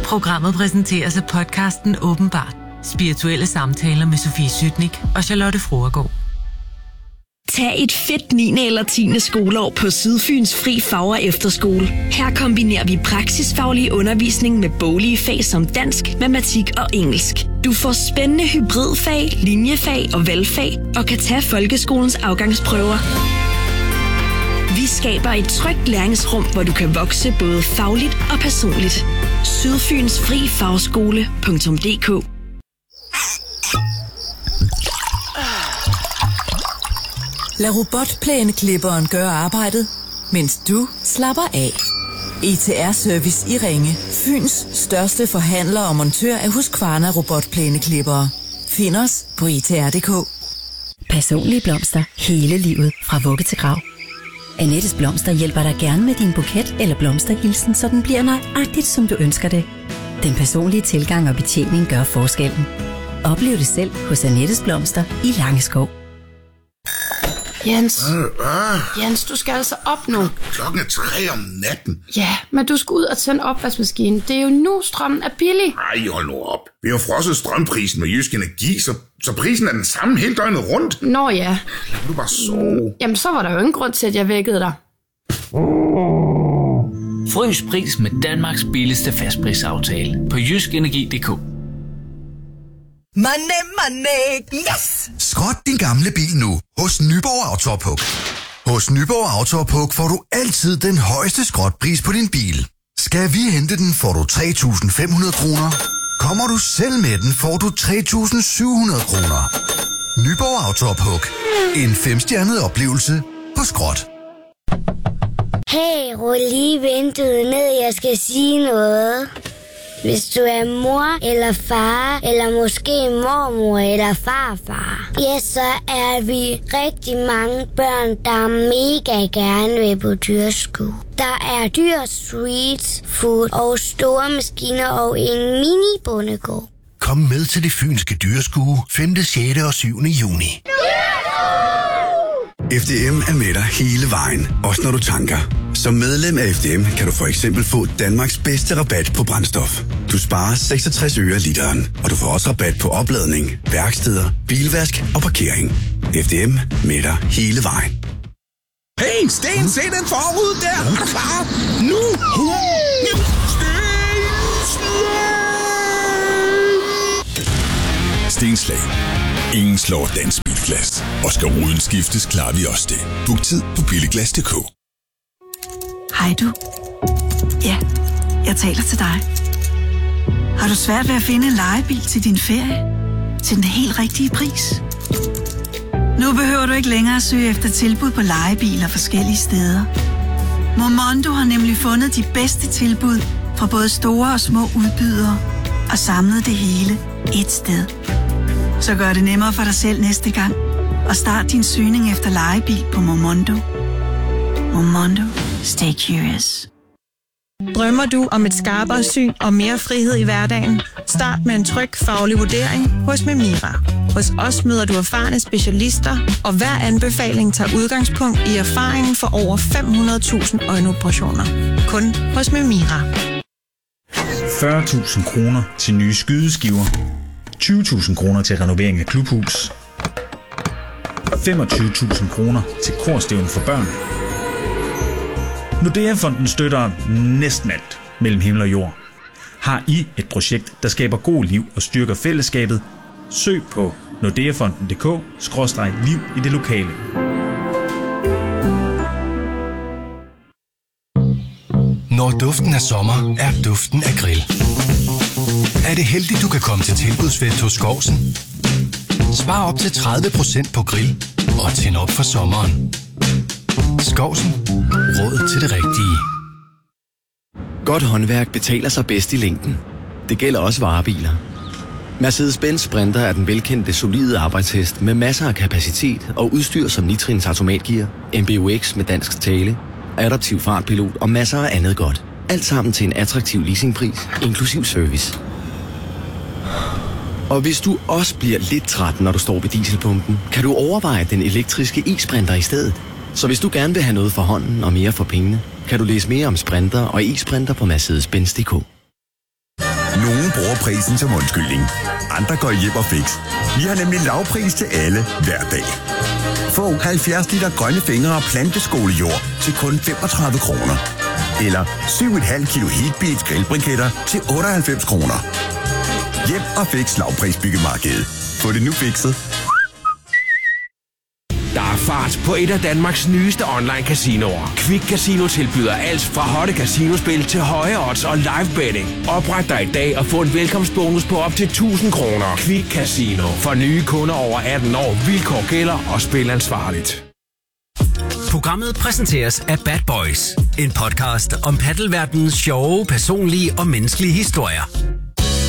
Programmet præsenteres af podcasten Åbenbart. Spirituelle samtaler med Sofie Sytnik og Charlotte Froergaard. Tag et fedt 9. eller 10. skoleår på Sydfyns Fri Fag- og Efterskole. Her kombinerer vi praksisfaglig undervisning med boglige fag som dansk, matematik og engelsk. Du får spændende hybridfag, linjefag og valgfag og kan tage folkeskolens afgangsprøver. Vi skaber et trygt læringsrum, hvor du kan vokse både fagligt og personligt. Sydfyns Fri Fagskole.dk. Lad robotplæneklipperen gøre arbejdet, mens du slapper af. ETR-service i Ringe. Fyns største forhandler og montør af Husqvarna robotplæneklippere. Find os på etr.dk. Personlige blomster hele livet fra vugge til grav. Annettes Blomster hjælper dig gerne med din buket eller blomsterhilsen, så den bliver nøjagtigt, som du ønsker det. Den personlige tilgang og betjening gør forskellen. Oplev det selv hos Annettes Blomster i Langeskov. Jens, du skal altså op nu. Klokken er 3 om natten. Ja, men du skal ud og tænde opvaskemaskinen. Det er jo nu, strømmen er billig. Ej, hold nu op. Vi har frosset strømprisen med Jysk Energi, så prisen er den samme hele døgnet rundt. Nå ja. Lad du bare sove. Jamen, så var der jo ingen grund til, at jeg vækkede dig. Frys pris med Danmarks billigste fastprisaftale på jyskenergi.dk. Money, yes! Skrot din gamle bil nu hos Nyborg Autopuk. Hos Nyborg Autopuk får du altid den højeste skrotpris på din bil. Skal vi hente den, får du 3.500 kroner. Kommer du selv med den, får du 3.700 kroner. Nyborg Autopuk. En 5-stjernet oplevelse på skrot. Hey, rul lige vinduet ned, jeg skal sige noget. Hvis du er mor eller far, eller måske mormor eller farfar, ja, så er vi rigtig mange børn, der mega gerne vil på dyrskue. Der er dyr, street food og store maskiner og en mini-bondegård. Kom med til det fynske dyrskue 5., 6. og 7. juni. FDM er med dig hele vejen, også når du tanker. Som medlem af FDM kan du for eksempel få Danmarks bedste rabat på brændstof. Du sparer 66 øre literen, og du får også rabat på opladning, værksteder, bilvask og parkering. FDM med dig hele vejen. Hey, Sten, se den forud der! Er du klar? Nu! Stenslag. Ingen slår dansk bilglas. Og skal ruden skiftes, klarer vi også det. Book tid på billiglas.dk. Hej du. Ja, jeg taler til dig. Har du svært ved at finde en lejebil til din ferie? Til den helt rigtige pris? Nu behøver du ikke længere at søge efter tilbud på lejebiler forskellige steder. Momondo har nemlig fundet de bedste tilbud fra både store og små udbydere og samlet det hele ét sted. Så gør det nemmere for dig selv næste gang og start din søgning efter lejebil på Momondo. Momondo. Stay curious. Drømmer du om et skarpere syn og mere frihed i hverdagen? Start med en tryg faglig vurdering hos Memira. Hos os møder du erfarne specialister, og hver anbefaling tager udgangspunkt i erfaringen for over 500.000 øjenoperationer. Kun hos Memira. 40.000 kroner til nye skydeskiver. 20.000 kroner til renovering af klubhus. 25.000 kroner til korstævne for børn. Nordea-fonden støtter næsten alt mellem himmel og jord. Har I et projekt, der skaber god liv og styrker fællesskabet? Søg på nordeafonden.dk/liv i det lokale. Når duften af sommer, er duften af grill. Er det heldigt, du kan komme til tilbudsfest hos Skovsen? Spar op til 30% på grill og tænd op for sommeren. Skovsen. Råd til det rigtige. Godt håndværk betaler sig bedst i længden. Det gælder også varebiler. Mercedes-Benz Sprinter er den velkendte, solide arbejdshest med masser af kapacitet og udstyr som Nitrins automatgear, MBUX med dansk tale, adaptiv fartpilot og masser af andet godt. Alt sammen til en attraktiv leasingpris, inklusiv service. Og hvis du også bliver lidt træt, når du står ved dieselpumpen, kan du overveje den elektriske e-Sprinter i stedet. Så hvis du gerne vil have noget for hånden og mere for pengene, kan du læse mere om Sprinter og e-Sprinter på Mercedes-Benz.dk. Nogle bruger prisen som undskyldning. Andre går hjem og fix. Vi har nemlig lavpris til alle hver dag. Få 70 liter grønne fingre og planteskolejord til kun 35 kroner. Eller 7,5 kilo Heatbeats grillbriketter til 98 kroner. Hjem og fix lavprisbyggemarkedet. Få det nu fikset. Der er fart på et af Danmarks nyeste online casinoer. Quick Casino tilbyder alt fra hotte casinospil til høje odds og live betting. Opret dig i dag og få en velkomstbonus på op til 1000 kroner. Quick Casino. For nye kunder over 18 år. Vilkår gælder og spil ansvarligt. Programmet præsenteres af Bad Boys. En podcast om paddelverdenens sjove, personlige og menneskelige historier.